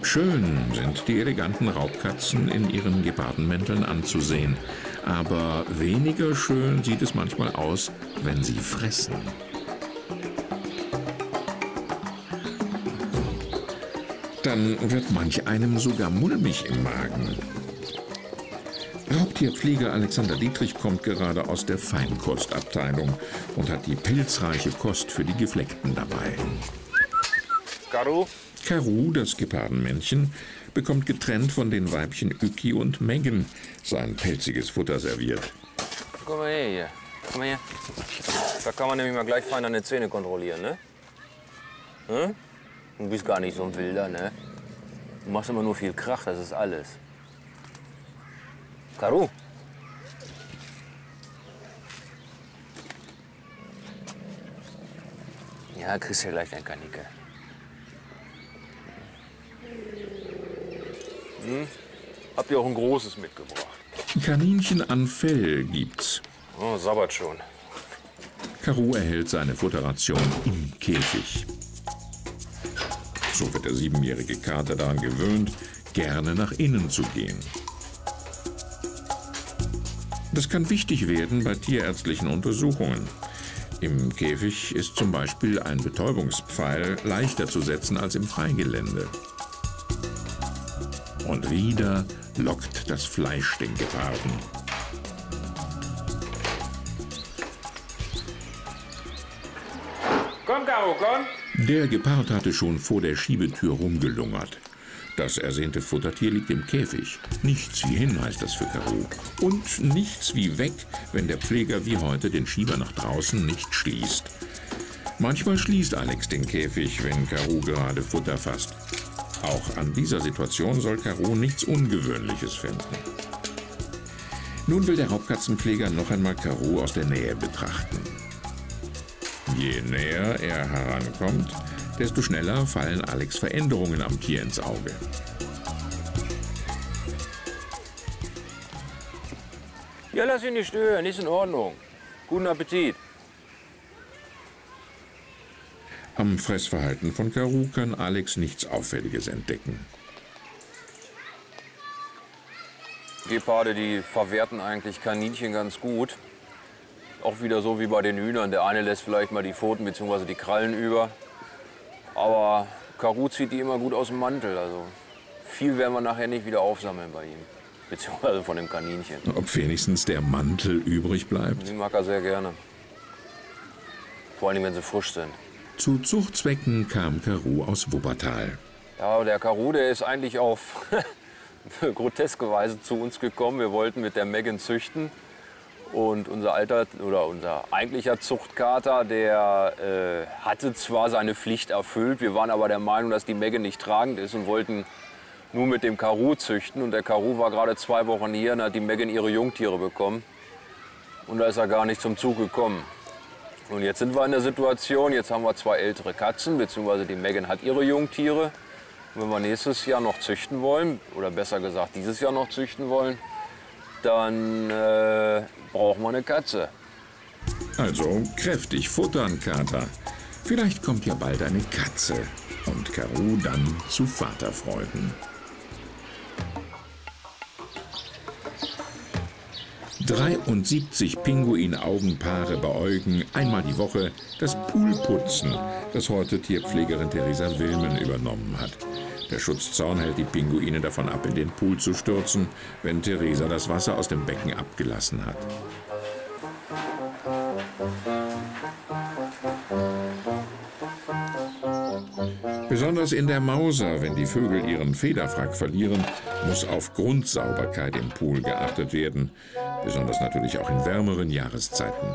Schön sind die eleganten Raubkatzen in ihren Gepardenmänteln anzusehen, aber weniger schön sieht es manchmal aus, wenn sie fressen. Dann wird manch einem sogar mulmig im Magen. Raubtierpfleger Alexander Dietrich kommt gerade aus der Feinkostabteilung und hat die pilzreiche Kost für die Gefleckten dabei. Karu? Karu, das Gepardenmännchen, bekommt getrennt von den Weibchen Yuki und Megan sein pelziges Futter serviert. Komm mal her hier. Komm mal her. Da kann man nämlich mal gleich fein deine Zähne kontrollieren, ne? Hm? Du bist gar nicht so ein Wilder, ne? Du machst immer nur viel Krach, das ist alles. Karu? Ja, kriegst ja gleich dein Kanicke. Habt ihr auch ein großes mitgebracht? Kaninchen an Fell gibt's. Oh, sabbert schon. Karu erhält seine Futterration im Käfig. So wird der 7-jährige Kater daran gewöhnt, gerne nach innen zu gehen. Das kann wichtig werden bei tierärztlichen Untersuchungen. Im Käfig ist zum Beispiel ein Betäubungspfeil leichter zu setzen als im Freigelände. Und wieder lockt das Fleisch den Geparden. Komm, Karu, komm! Der Gepard hatte schon vor der Schiebetür rumgelungert. Das ersehnte Futtertier liegt im Käfig. Nichts wie hin heißt das für Karu. Und nichts wie weg, wenn der Pfleger wie heute den Schieber nach draußen nicht schließt. Manchmal schließt Alex den Käfig, wenn Karu gerade Futter fasst. Auch an dieser Situation soll Karu nichts Ungewöhnliches finden. Nun will der Raubkatzenpfleger noch einmal Karu aus der Nähe betrachten. Je näher er herankommt, desto schneller fallen Alex Veränderungen am Tier ins Auge. Ja, lass ihn nicht stören, ist in Ordnung. Guten Appetit. Am Fressverhalten von Karu kann Alex nichts Auffälliges entdecken. Geparde, die verwerten eigentlich Kaninchen ganz gut. Auch wieder so wie bei den Hühnern. Der eine lässt vielleicht mal die Pfoten bzw. die Krallen über. Aber Karu zieht die immer gut aus dem Mantel. Also viel werden wir nachher nicht wieder aufsammeln bei ihm. Beziehungsweise von dem Kaninchen. Ob wenigstens der Mantel übrig bleibt? Die mag er sehr gerne. Vor allem, wenn sie frisch sind. Zu Zuchtzwecken kam Karu aus Wuppertal. Ja, der Karu, der ist eigentlich auf groteske Weise zu uns gekommen. Wir wollten mit der Megan züchten. Und unser eigentlicher Zuchtkater, der hatte zwar seine Pflicht erfüllt, wir waren aber der Meinung, dass die Megan nicht tragend ist und wollten nur mit dem Karu züchten. Und der Karu war gerade 2 Wochen hier und hat die Megan ihre Jungtiere bekommen. Und da ist er gar nicht zum Zug gekommen. Und jetzt sind wir in der Situation, jetzt haben wir 2 ältere Katzen, beziehungsweise die Megan hat ihre Jungtiere. Und wenn wir nächstes Jahr noch züchten wollen, oder besser gesagt dieses Jahr noch züchten wollen, dann brauchen wir eine Katze. Also kräftig futtern, Kater. Vielleicht kommt ja bald eine Katze und Karu dann zu Vaterfreuden. 73 Pinguin-Augenpaare beäugen einmal die Woche das Poolputzen, das heute Tierpflegerin Theresa Wilmen übernommen hat. Der Schutzzaun hält die Pinguine davon ab, in den Pool zu stürzen, wenn Theresa das Wasser aus dem Becken abgelassen hat. Besonders in der Mauser, wenn die Vögel ihren Federfrack verlieren, muss auf Grundsauberkeit im Pool geachtet werden. Besonders natürlich auch in wärmeren Jahreszeiten.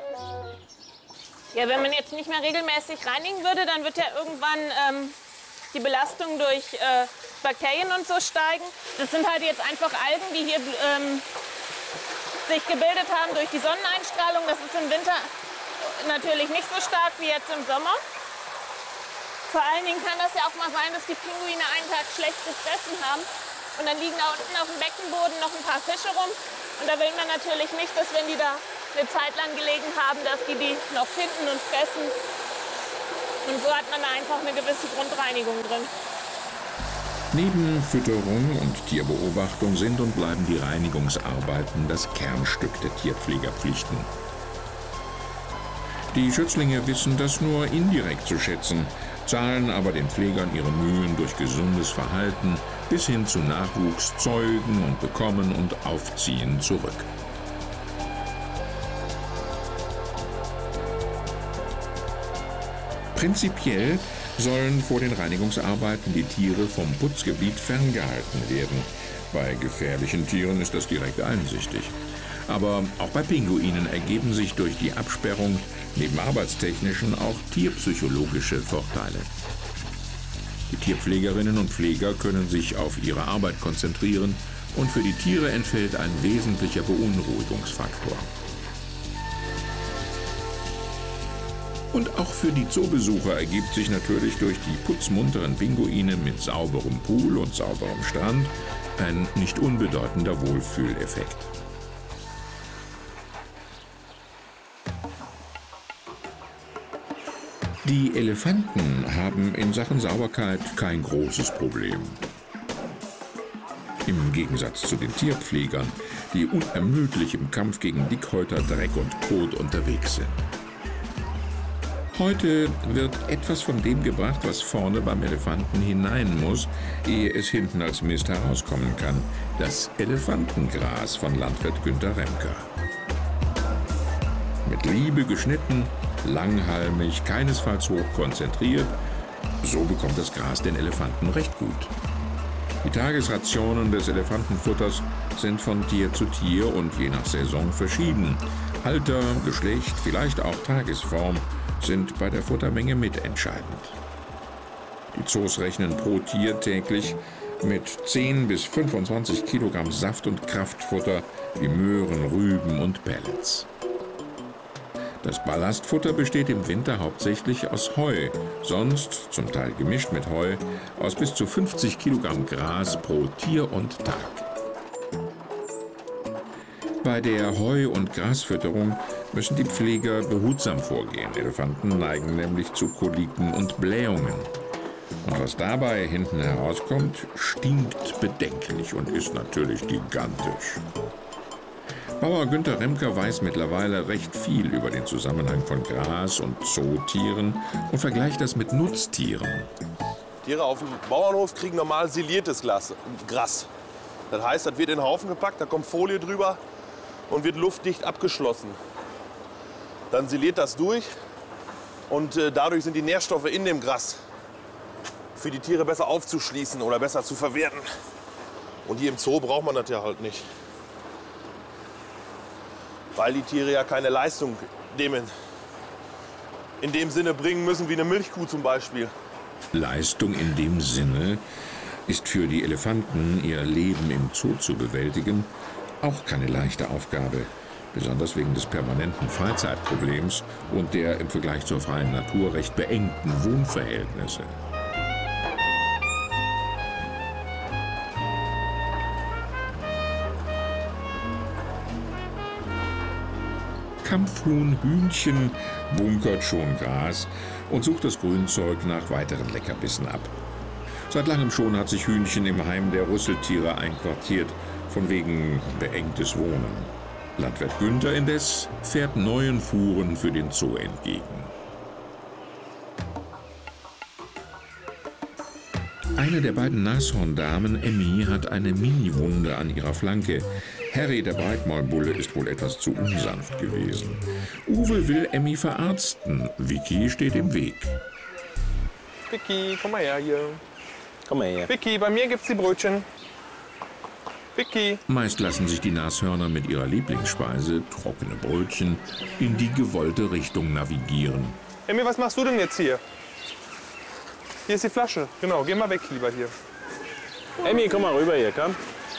Ja, wenn man jetzt nicht mehr regelmäßig reinigen würde, dann wird ja irgendwann die Belastung durch Bakterien und so steigen. Das sind halt jetzt einfach Algen, die hier sich gebildet haben durch die Sonneneinstrahlung. Das ist im Winter natürlich nicht so stark wie jetzt im Sommer. Vor allen Dingen kann das ja auch mal sein, dass die Pinguine einen Tag schlecht gefressen haben. Und dann liegen da unten auf dem Beckenboden noch ein paar Fische rum. Und da will man natürlich nicht, dass wenn die da eine Zeit lang gelegen haben, dass die noch finden und fressen. Und so hat man da einfach eine gewisse Grundreinigung drin. Neben Fütterung und Tierbeobachtung sind und bleiben die Reinigungsarbeiten das Kernstück der Tierpflegerpflichten. Die Schützlinge wissen das nur indirekt zu schätzen, zahlen aber den Pflegern ihre Mühen durch gesundes Verhalten bis hin zu Nachwuchs zeugen und bekommen und aufziehen zurück. Prinzipiell sollen vor den Reinigungsarbeiten die Tiere vom Putzgebiet ferngehalten werden. Bei gefährlichen Tieren ist das direkt einsichtig. Aber auch bei Pinguinen ergeben sich durch die Absperrung neben arbeitstechnischen auch tierpsychologische Vorteile. Die Tierpflegerinnen und Pfleger können sich auf ihre Arbeit konzentrieren und für die Tiere entfällt ein wesentlicher Beunruhigungsfaktor. Und auch für die Zoobesucher ergibt sich natürlich durch die putzmunteren Pinguine mit sauberem Pool und sauberem Strand ein nicht unbedeutender Wohlfühleffekt. Die Elefanten haben in Sachen Sauberkeit kein großes Problem. Im Gegensatz zu den Tierpflegern, die unermüdlich im Kampf gegen Dickhäuter, Dreck und Kot unterwegs sind. Heute wird etwas von dem gebracht, was vorne beim Elefanten hinein muss, ehe es hinten als Mist herauskommen kann. Das Elefantengras von Landwirt Günter Remker. Mit Liebe geschnitten, langhalmig, keinesfalls hoch konzentriert, so bekommt das Gras den Elefanten recht gut. Die Tagesrationen des Elefantenfutters sind von Tier zu Tier und je nach Saison verschieden. Alter, Geschlecht, vielleicht auch Tagesform sind bei der Futtermenge mitentscheidend. Die Zoos rechnen pro Tier täglich mit 10 bis 25 Kilogramm Saft- und Kraftfutter wie Möhren, Rüben und Pellets. Das Ballastfutter besteht im Winter hauptsächlich aus Heu, sonst, zum Teil gemischt mit Heu, aus bis zu 50 Kilogramm Gras pro Tier und Tag. Bei der Heu- und Grasfütterung müssen die Pfleger behutsam vorgehen. Elefanten neigen nämlich zu Koliken und Blähungen. Und was dabei hinten herauskommt, stinkt bedenklich und ist natürlich gigantisch. Bauer Günter Remker weiß mittlerweile recht viel über den Zusammenhang von Gras- und Zootieren und vergleicht das mit Nutztieren. Tiere auf dem Bauernhof kriegen normal siliertes Gras. Das heißt, das wird in den Haufen gepackt, da kommt Folie drüber und wird luftdicht abgeschlossen. Dann siliert das durch und dadurch sind die Nährstoffe in dem Gras für die Tiere besser aufzuschließen oder besser zu verwerten. Und hier im Zoo braucht man das ja halt nicht. Weil die Tiere ja keine Leistung in dem Sinne bringen müssen wie eine Milchkuh zum Beispiel. Leistung in dem Sinne ist für die Elefanten, ihr Leben im Zoo zu bewältigen, auch keine leichte Aufgabe. Besonders wegen des permanenten Freizeitproblems und der im Vergleich zur freien Natur recht beengten Wohnverhältnisse. Kampfhuhn, Hühnchen bunkert schon Gras und sucht das Grünzeug nach weiteren Leckerbissen ab. Seit langem schon hat sich Hühnchen im Heim der Rüsseltiere einquartiert, von wegen beengtes Wohnen. Landwirt Günther indes fährt neuen Fuhren für den Zoo entgegen. Eine der beiden Nashorndamen, Emmy, hat eine Mini-Wunde an ihrer Flanke. Harry, der Breitmaulbulle, ist wohl etwas zu unsanft gewesen. Uwe will Emmy verarzten. Vicky steht im Weg. Vicky, komm mal her hier. Komm mal her. Vicky, bei mir gibt's die Brötchen. Vicky. Meist lassen sich die Nashörner mit ihrer Lieblingsspeise, trockene Brötchen, in die gewollte Richtung navigieren. Emmy, was machst du denn jetzt hier? Hier ist die Flasche. Genau, geh mal weg, lieber hier. Emmy, komm mal rüber hier, komm.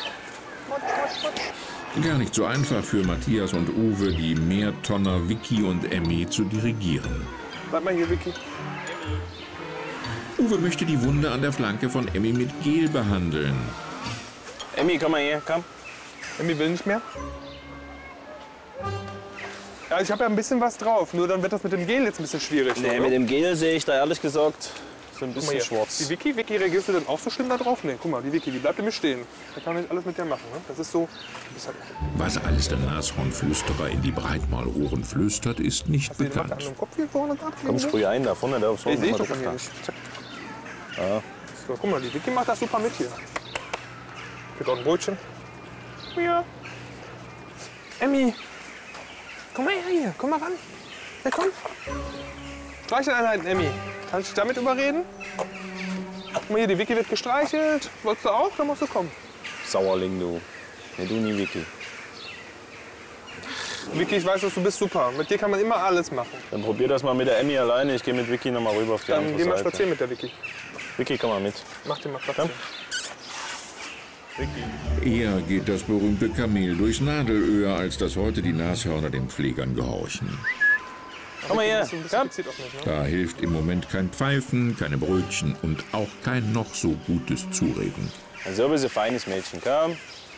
Gar nicht so einfach für Matthias und Uwe, die Mehrtonner Vicky und Emmy zu dirigieren. Bleib mal hier, Vicky. Uwe möchte die Wunde an der Flanke von Emmy mit Gel behandeln. Emmy, komm mal her, komm. Emmy will nicht mehr. Ja, ich habe ja ein bisschen was drauf, nur dann wird das mit dem Gel jetzt ein bisschen schwierig. Nee, oder? mit dem Gel sehe ich da ehrlich gesagt So ein Guck mal bisschen hier. schwarz. Die Vicky reagierst du denn auch so schlimm da drauf? Nee, guck mal, die Vicky, die bleibt immer stehen. Da kann man nicht alles mit der machen. Ne? Das ist so. Du bist halt, Was alles der Nashornflüsterer in die Breitmaulohren flüstert, ist nicht hast du den Hand bekannt. am Kopf hier vorne gerade? Komm, sprüh ein da vorne, da aufs Nee, Horn. sehe ich Mal doch drauf hier da. nicht. Zack. So, guck mal, die Vicky macht das super mit hier. Gibt auch ein Brötchen. Ja. Emmy, komm mal her hier, komm mal ran. Ja, komm. Streicheleinheiten, Emmy. Kann ich dich damit überreden? Guck mal hier, die Vicky wird gestreichelt. Wolltest du auch? Dann musst du kommen. Sauerling, du. Nee, du nie, Vicky. Vicky, ich weiß, dass du bist super. Mit dir kann man immer alles machen. Dann probier das mal mit der Emmy alleine. Ich gehe mit Vicky noch mal rüber auf die Dann andere gehen wir Seite. spazieren mit der Vicky. Vicky, komm mal mit. Mach dir mal Platz. Komm. Eher geht das berühmte Kamel durchs Nadelöhr, als dass heute die Nashörner den Pflegern gehorchen. Komm mal her. Das ist ein bisschen Komm. fixiert auf mich, ne? Da hilft im Moment kein Pfeifen, keine Brötchen und auch kein noch so gutes Zureden. Also ein bisschen feines Mädchen, komm.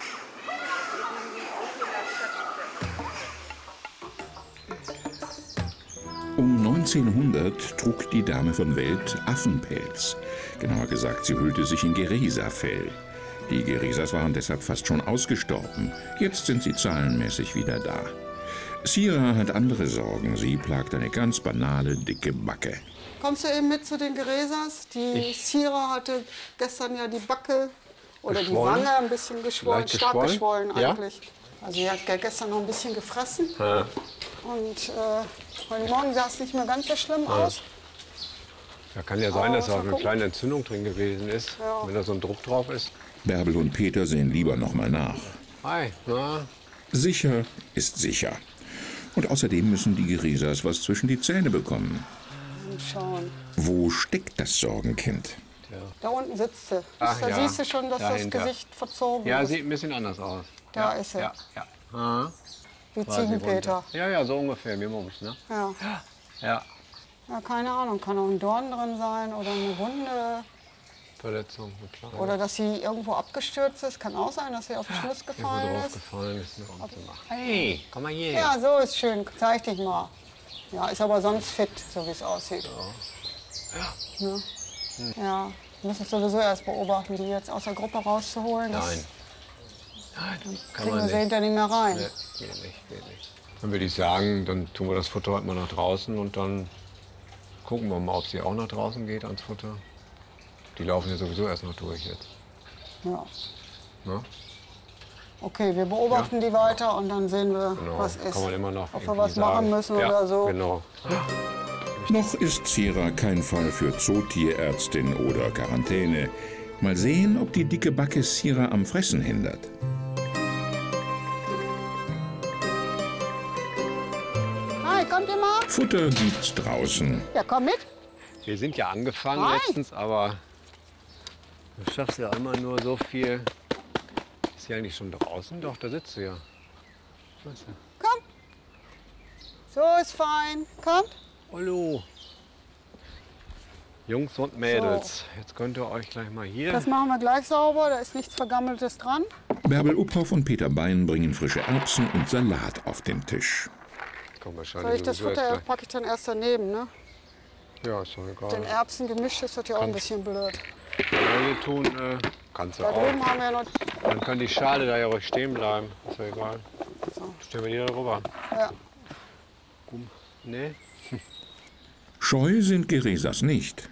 Um 1900 trug die Dame von Welt Affenpelz. Genauer gesagt, sie hüllte sich in Geresa-Fell. Die Geresas waren deshalb fast schon ausgestorben. Jetzt sind sie zahlenmäßig wieder da. Sira hat andere Sorgen. Sie plagt eine ganz banale, dicke Backe. Kommst du eben mit zu den Geresas? Die Sira hatte gestern ja die Backe oder die Wange ein bisschen geschwollen, Leicht stark geschwollen? geschwollen Ja? eigentlich. Also sie hat ja gestern noch ein bisschen gefressen. Und heute Morgen sah es nicht mehr ganz so schlimm aus. Ja, kann ja sein, dass mal da eine gucken. kleine Entzündung drin gewesen ist, Ja. wenn da so ein Druck drauf ist. Bärbel und Peter sehen lieber noch mal nach. Hi, na? Sicher ist sicher. Und außerdem müssen die Geresas was zwischen die Zähne bekommen. Und schauen. Wo steckt das Sorgenkind? Da unten sitzt sie. Ach da ja, siehst du schon, dass dahinter. das Gesicht verzogen Ja, ist. sieht ein bisschen anders aus. Da ja, ist sie. Ja, ja. Ah, Wie quasi Ziegenpeter. runter. Ja, ja, so ungefähr, wie Mums, ne? Ja. Ja, Ja, keine Ahnung. Kann auch ein Dorn drin sein oder eine Wunde. Verletzung, eine kleine. Oder dass sie irgendwo abgestürzt ist. Kann auch sein, dass sie auf den Schluss Irgendwo gefallen ist. draufgefallen ist. Ne? Hey, komm mal hier. Ja, so ist schön. Zeig dich mal. Ja, ist aber sonst fit, so wie es aussieht. Ja. Ja, wir müssen es sowieso erst beobachten, die jetzt aus der Gruppe rauszuholen. Das Nein. Nein, kann kriegen man wir nicht. sie hinter nicht mehr rein. Nee, geht nicht, geht nicht. Dann würde ich sagen, dann tun wir das Futter heute mal nach draußen und dann gucken wir mal, ob sie auch nach draußen geht ans Futter. Die laufen ja sowieso erst noch durch jetzt. Ja. Ne? Okay, wir beobachten die weiter und dann sehen wir, Genau. was ist. Kann man immer noch Ob wir irgendwie was machen sagen. müssen Ja, oder so. Genau. Noch ist Sira kein Fall für Zootierärztin oder Quarantäne. Mal sehen, ob die dicke Backe Sira am Fressen hindert. Hi, kommt ihr mal? Futter gibt's draußen. Ja, komm mit. Wir sind ja angefangen Hi. letztens, aber du schaffst ja immer nur so viel. Ist sie eigentlich schon draußen? Doch, da sitzt sie ja. Was ist da? Komm. So ist fein. Kommt. Hallo. Jungs und Mädels, jetzt könnt ihr euch gleich mal hier. Das machen wir gleich sauber. Da ist nichts Vergammeltes dran. Bärbel Uphoff und Peter Bein bringen frische Erbsen und Salat auf den Tisch. Komm, Soll ich das Futter packe ich dann erst daneben, ne? Ja, ist doch egal. Den Erbsengemisch ist das ja auch ein bisschen blöd. Hier tun, kannst du Da auch. drüben haben wir ja noch. Dann kann die Schale da ja ruhig stehen bleiben. Ist ja egal. Stellen wir die da rüber. Ja. Nee? Scheu sind Geresas nicht.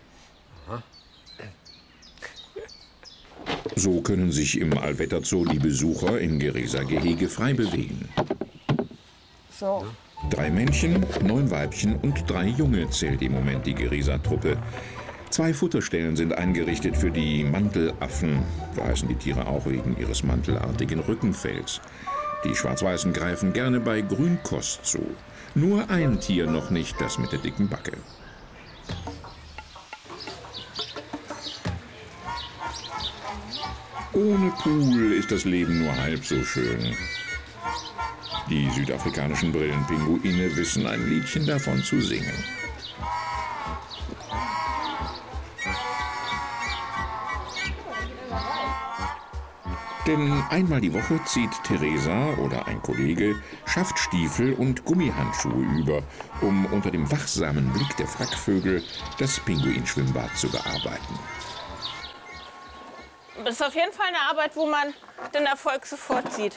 So können sich im Allwetterzoo die Besucher im Geresa-Gehege frei bewegen. So. 3 Männchen, 9 Weibchen und 3 Junge zählt im Moment die Geresa-Truppe. 2 Futterstellen sind eingerichtet für die Mantelaffen. So heißen die Tiere auch wegen ihres mantelartigen Rückenfells. Die Schwarz-Weißen greifen gerne bei Grünkost zu. Nur ein Tier noch nicht, das mit der dicken Backe. Ohne Pool ist das Leben nur halb so schön. Die südafrikanischen Brillenpinguine wissen ein Liedchen davon zu singen. Denn einmal die Woche zieht Theresa oder ein Kollege Schaftstiefel und Gummihandschuhe über, um unter dem wachsamen Blick der Frackvögel das Pinguinschwimmbad zu bearbeiten. Das ist auf jeden Fall eine Arbeit, wo man den Erfolg sofort sieht.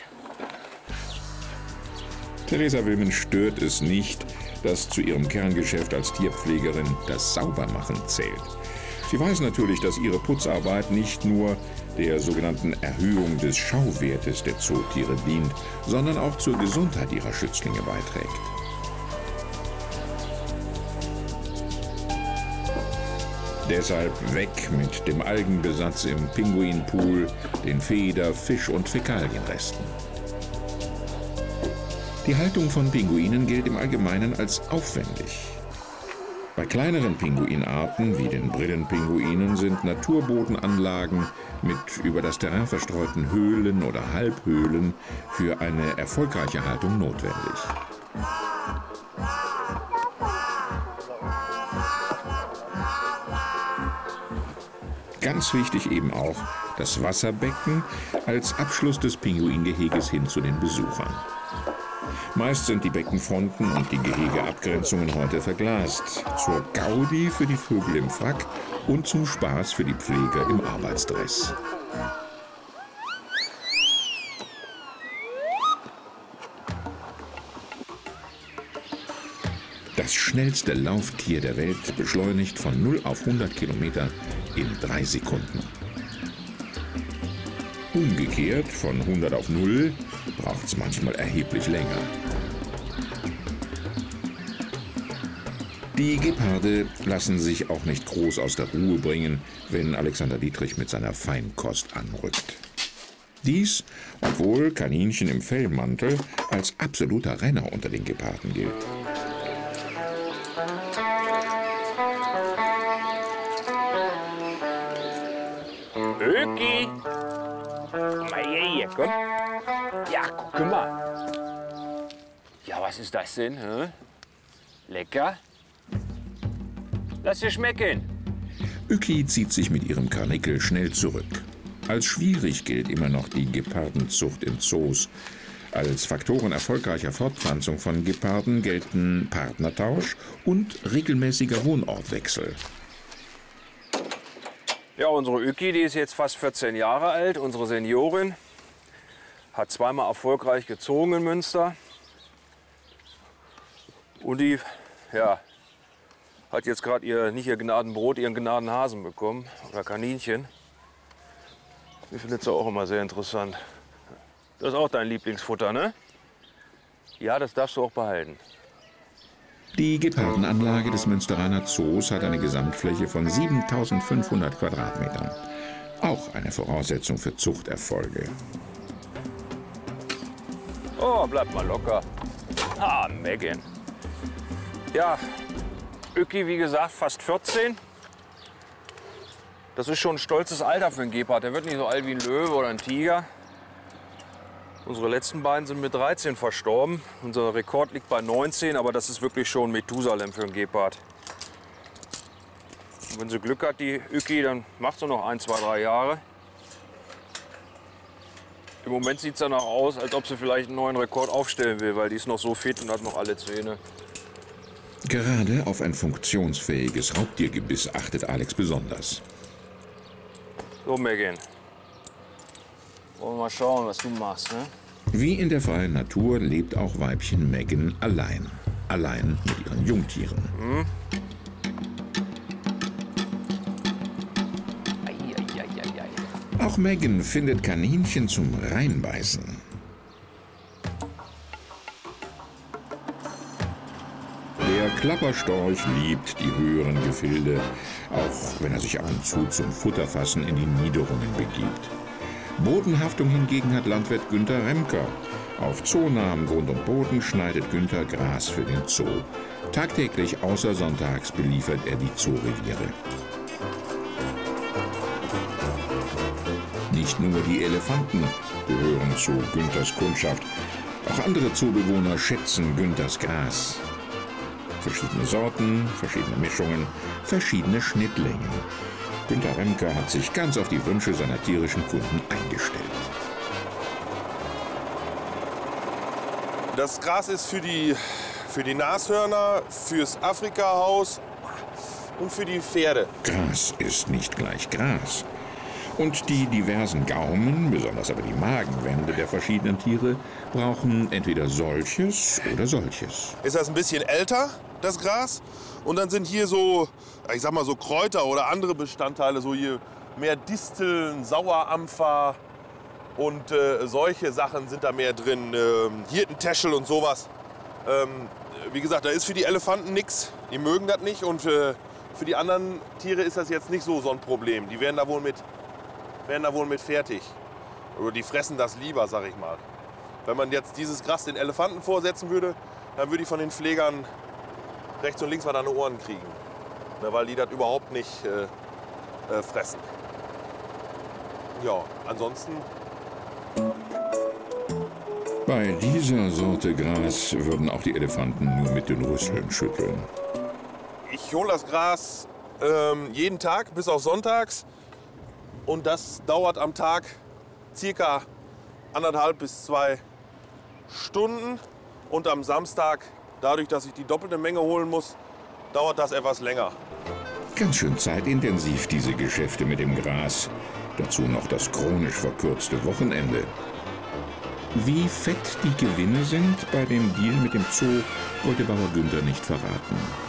Theresa Wilmen stört es nicht, dass zu ihrem Kerngeschäft als Tierpflegerin das Saubermachen zählt. Sie weiß natürlich, dass ihre Putzarbeit nicht nur der sogenannten Erhöhung des Schauwertes der Zootiere dient, sondern auch zur Gesundheit ihrer Schützlinge beiträgt. Deshalb weg mit dem Algenbesatz im Pinguinpool, den Feder-, Fisch- und Fäkalienresten. Die Haltung von Pinguinen gilt im Allgemeinen als aufwendig. Bei kleineren Pinguinarten wie den Brillenpinguinen sind Naturbodenanlagen mit über das Terrain verstreuten Höhlen oder Halbhöhlen für eine erfolgreiche Haltung notwendig. Ganz wichtig eben auch das Wasserbecken als Abschluss des Pinguingeheges hin zu den Besuchern. Meist sind die Beckenfronten und die Gehegeabgrenzungen heute verglast. Zur Gaudi für die Vögel im Frack und zum Spaß für die Pfleger im Arbeitsdress. Das schnellste Lauftier der Welt beschleunigt von 0 auf 100 Kilometer in 3 Sekunden. Umgekehrt von 100 auf 0 braucht es manchmal erheblich länger. Die Geparde lassen sich auch nicht groß aus der Ruhe bringen, wenn Alexander Dietrich mit seiner Feinkost anrückt. Dies, obwohl Kaninchen im Fellmantel als absoluter Renner unter den Geparden gilt. Öki! Komm mal hier, komm. Ja, guck mal. Ja, was ist das denn? Hä? Lecker? Lass dir schmecken. Öki zieht sich mit ihrem Karnickel schnell zurück. Als schwierig gilt immer noch die Gepardenzucht in Zoos. Als Faktoren erfolgreicher Fortpflanzung von Geparden gelten Partnertausch und regelmäßiger Wohnortwechsel. Ja, unsere Öki, die ist jetzt fast 14 Jahre alt, unsere Seniorin. Hat zweimal erfolgreich gezogen in Münster. Und die, ja, hat jetzt gerade nicht ihr Gnadenbrot, ihren Gnadenhasen bekommen. Oder Kaninchen. Die findet sie auch immer sehr interessant. Das ist auch dein Lieblingsfutter, ne? Ja, das darfst du auch behalten. Die Gepardenanlage des Münsteraner Zoos hat eine Gesamtfläche von 7.500 Quadratmetern. Auch eine Voraussetzung für Zuchterfolge. Oh, bleib mal locker. Ah, Megan. Ja, Öki, wie gesagt, fast 14. Das ist schon ein stolzes Alter für einen Gepard. Der wird nicht so alt wie ein Löwe oder ein Tiger. Unsere letzten beiden sind mit 13 verstorben. Unser Rekord liegt bei 19, aber das ist wirklich schon Methusalem für einen Gepard. Und wenn sie Glück hat, die Öki, dann macht sie noch 1, 2, 3 Jahre. Im Moment sieht es danach aus, als ob sie vielleicht einen neuen Rekord aufstellen will, weil die ist noch so fit und hat noch alle Zähne. Gerade auf ein funktionsfähiges Raubtiergebiss achtet Alex besonders. So, Megan. Wollen wir mal schauen, was du machst, ne? Wie in der freien Natur lebt auch Weibchen Megan allein. Allein mit ihren Jungtieren. Auch Megan findet Kaninchen zum Reinbeißen. Der Klapperstorch liebt die höheren Gefilde, auch wenn er sich ab und zu zum Futterfassen in die Niederungen begibt. Bodenhaftung hingegen hat Landwirt Günter Remker. Auf zoonahem Grund und Boden schneidet Günter Gras für den Zoo. Tagtäglich außer sonntags beliefert er die Zooreviere. Nicht nur die Elefanten gehören zu Günthers Kundschaft. Auch andere Zoobewohner schätzen Günthers Gras. Verschiedene Sorten, verschiedene Mischungen, verschiedene Schnittlängen. Günter Remker hat sich ganz auf die Wünsche seiner tierischen Kunden eingestellt. Das Gras ist für die Nashörner, fürs Afrikahaus und für die Pferde. Gras ist nicht gleich Gras. Und die diversen Gaumen, besonders aber die Magenwände der verschiedenen Tiere, brauchen entweder solches oder solches. Ist das ein bisschen älter, das Gras? Und dann sind hier so, ich sag mal so Kräuter oder andere Bestandteile, so hier mehr Disteln, Sauerampfer und solche Sachen sind da mehr drin. Hirtentäschel und sowas. Wie gesagt, da ist für die Elefanten nichts. Die mögen das nicht und für die anderen Tiere ist das jetzt nicht so ein Problem. Die werden da wohl mit fertig. Oder die fressen das lieber, sag ich mal. Wenn man jetzt dieses Gras den Elefanten vorsetzen würde, dann würde ich von den Pflegern rechts und links was an die Ohren kriegen. Na, weil die das überhaupt nicht fressen. Ja, ansonsten... Bei dieser Sorte Gras würden auch die Elefanten nur mit den Rüsseln schütteln. Ich hole das Gras jeden Tag bis auf sonntags. Und das dauert am Tag ca. 1,5 bis 2 Stunden. Und am Samstag, dadurch, dass ich die doppelte Menge holen muss, dauert das etwas länger. Ganz schön zeitintensiv, diese Geschäfte mit dem Gras. Dazu noch das chronisch verkürzte Wochenende. Wie fett die Gewinne sind bei dem Deal mit dem Zoo, wollte Bauer Günther nicht verraten.